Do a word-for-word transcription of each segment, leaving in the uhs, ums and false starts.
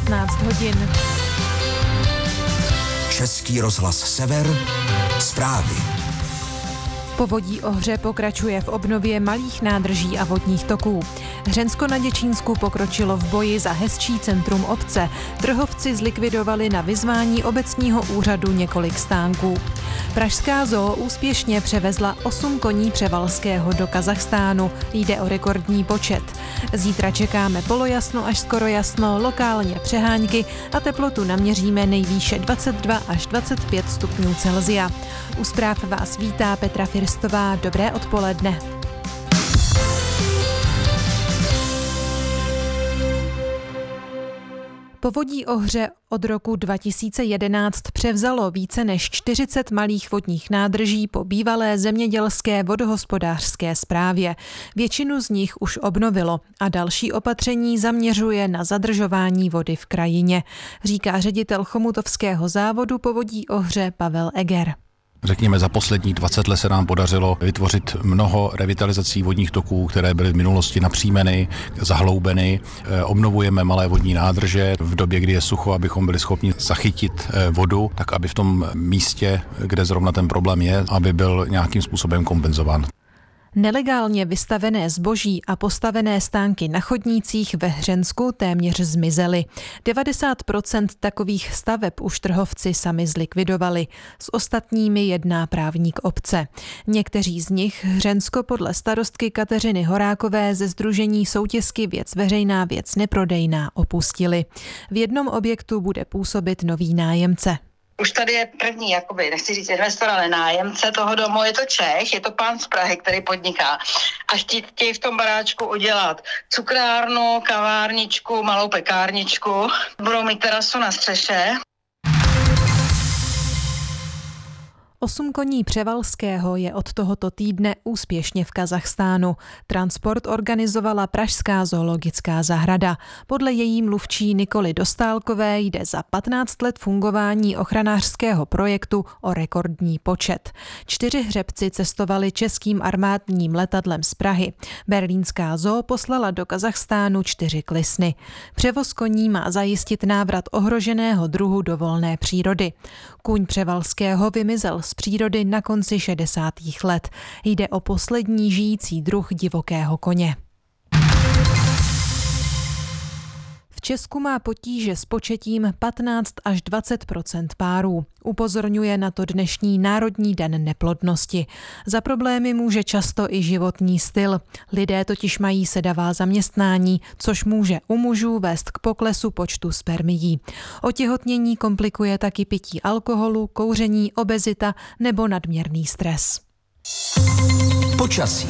šestnáct hodin. Český rozhlas Sever, zprávy. Povodí Ohře pokračuje v obnově malých nádrží a vodních toků. Hřensko na Děčínsku pokročilo v boji za hezčí centrum obce. Trhovci zlikvidovali na vyzvání obecního úřadu několik stánků. Pražská zoo úspěšně převezla osm koní Převalského do Kazachstánu. Jde o rekordní počet. Zítra čekáme polojasno až skoro jasno, lokálně přehánky a teplotu naměříme nejvýše dvacet dva až dvacet pět stupňů Celsia. U zpráv vás vítá Petra Firstová. Dobré odpoledne. Povodí Ohře od roku dva tisíce jedenáct převzalo více než čtyřicet malých vodních nádrží po bývalé zemědělské vodohospodářské správě. Většinu z nich už obnovilo a další opatření zaměřuje na zadržování vody v krajině, říká ředitel chomutovského závodu Povodí Ohře Pavel Eger. Řekněme, za posledních dvacet let se nám podařilo vytvořit mnoho revitalizací vodních toků, které byly v minulosti napřímeny, zahloubeny. Obnovujeme malé vodní nádrže v době, kdy je sucho, abychom byli schopni zachytit vodu, tak aby v tom místě, kde zrovna ten problém je, aby byl nějakým způsobem kompenzován. Nelegálně vystavené zboží a postavené stánky na chodnících ve Hřensku téměř zmizely. devadesát procent takových staveb už trhovci sami zlikvidovali. S ostatními jedná právník obce. Někteří z nich Hřensko podle starostky Kateřiny Horákové ze sdružení Soutězky Věc veřejná, věc neprodejná opustili. V jednom objektu bude působit nový nájemce. Už tady je první, jakoby, nechci říct investor, ale nájemce toho domu, je to Čech, je to pán z Prahy, který podniká a chtějí v tom baráčku udělat cukrárnu, kavárničku, malou pekárničku, budou mít terasu na střeše. Osm koní Převalského je od tohoto týdne úspěšně v Kazachstánu. Transport organizovala Pražská zoologická zahrada. Podle její mluvčí Nikoly Dostálkové jde za patnáct let fungování ochranářského projektu o rekordní počet. Čtyři hřebci cestovali českým armádním letadlem z Prahy. Berlínská zoo poslala do Kazachstánu čtyři klisny. Převoz koní má zajistit návrat ohroženého druhu do volné přírody. Kůň Převalského vymizel z přírody na konci šedesátých let. Jde o poslední žijící druh divokého koně. V Česku má potíže s početím patnáct až dvacet procent párů. Upozorňuje na to dnešní Národní den neplodnosti. Za problémy může často i životní styl. Lidé totiž mají sedavá zaměstnání, což může u mužů vést k poklesu počtu spermií. Otěhotnění komplikuje taky pití alkoholu, kouření, obezita nebo nadměrný stres. Počasí.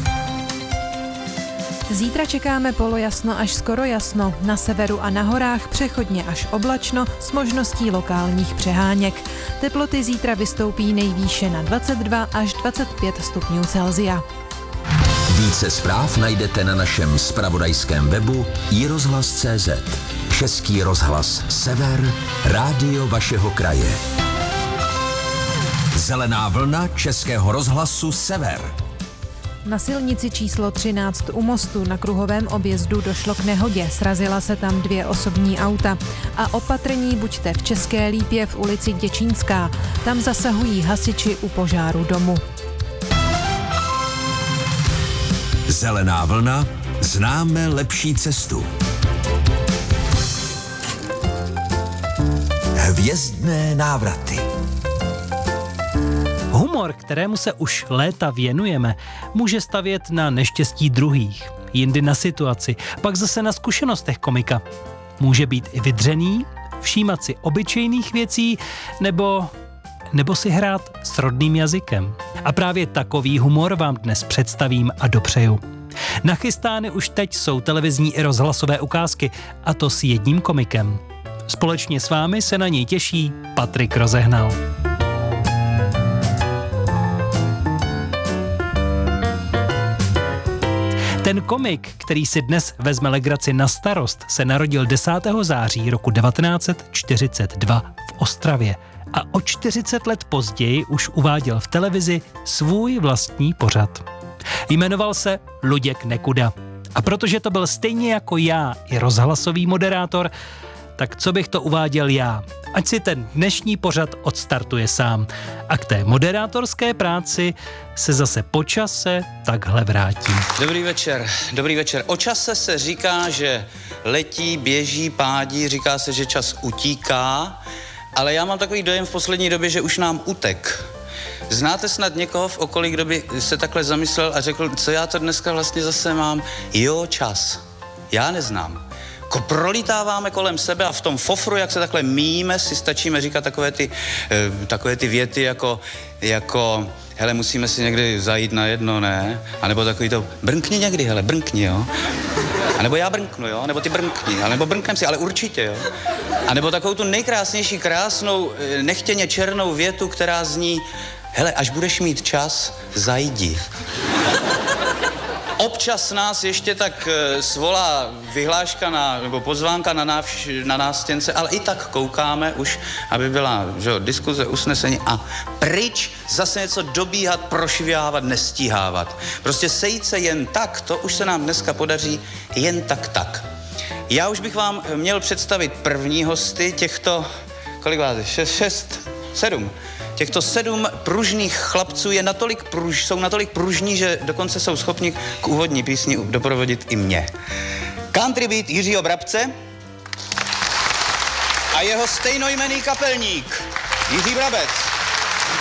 Zítra čekáme polojasno až skoro jasno, na severu a na horách přechodně až oblačno s možností lokálních přeháněk. Teploty zítra vystoupí nejvýše na dvacet dva až dvacet pět stupňů Celsia. Více zpráv najdete na našem zpravodajském webu i rozhlas tečka cé zet. Český rozhlas Sever, rádio vašeho kraje. Zelená vlna Českého rozhlasu Sever. Na silnici číslo třináct u Mostu na kruhovém objezdu došlo k nehodě, srazila se tam dvě osobní auta. A opatrní buďte v České Lípě v ulici Děčínská, tam zasahují hasiči u požáru domu. Zelená vlna, známe lepší cestu. Hvězdné návraty. Humor, kterému se už léta věnujeme, může stavět na neštěstí druhých, jindy na situaci, pak zase na zkušenostech komika. Může být i vydřený, všímat si obyčejných věcí nebo, nebo si hrát s rodným jazykem. A právě takový humor vám dnes představím a dopřeju. Nachystány už teď jsou televizní i rozhlasové ukázky, a to s jedním komikem. Společně s vámi se na něj těší Patrik Rozehnal. Ten komik, který si dnes vezme legraci na starost, se narodil desátého září roku devatenáct set čtyřicet dva v Ostravě a o čtyřicet let později už uváděl v televizi svůj vlastní pořad. Jmenoval se Luděk Nekuda. A protože to byl stejně jako já i rozhlasový moderátor, tak co bych to uváděl já? Ať si ten dnešní pořad odstartuje sám. A k té moderátorské práci se zase po čase takhle vrátím. Dobrý večer, dobrý večer. O čase se říká, že letí, běží, pádí, říká se, že čas utíká, ale já mám takový dojem v poslední době, že už nám utek. Znáte snad někoho v okolí, kdo by se takhle zamyslel a řekl, co já to dneska vlastně zase mám? Jo, čas. Já neznám. Ko prolítáváme kolem sebe a v tom fofru, jak se takhle míjíme, si stačíme říkat takové ty, e, takové ty věty jako, jako hele, musíme si někdy zajít na jedno, ne? A nebo takový to, brnkni někdy, hele, brnkni, jo? A nebo já brnknu, jo? Nebo ty brnkni, a nebo brnknem si, ale určitě, jo? A nebo takovou tu nejkrásnější, krásnou, nechtěně černou větu, která zní, hele, až budeš mít čas, zajdi. Občas nás ještě tak svolá vyhláška na, nebo pozvánka na, návš, na nástěnce, ale i tak koukáme už, aby byla že jo, diskuze, usnesení a pryč zase něco dobíhat, prošvihávat, nestíhávat. Prostě sejít se jen tak, to už se nám dneska podaří jen tak tak. Já už bych vám měl představit první hosty těchto, kolik vás je, šest, šest, sedm. Těchto sedm pružných chlapců je natolik pruž, jsou natolik pružní, že dokonce jsou schopni k úvodní písni doprovodit i mě. Country beat Jiřího Brabce a jeho stejnojmenný kapelník Jiří Brabec.